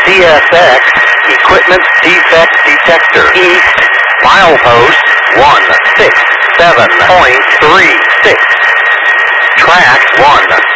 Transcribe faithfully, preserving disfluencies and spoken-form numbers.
C S X, Equipment Defect Detector. East, milepost one six seven point three six. Track one